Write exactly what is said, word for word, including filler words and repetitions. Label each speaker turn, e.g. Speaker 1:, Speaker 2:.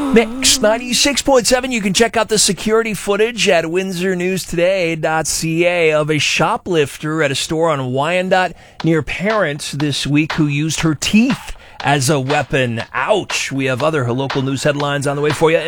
Speaker 1: Mix ninety-six point seven. You can check out the security footage at windsor news today dot c a of a shoplifter at a store on Wyandotte near Parent this week who used her teeth as a weapon. Ouch. We have other local news headlines on the way for you.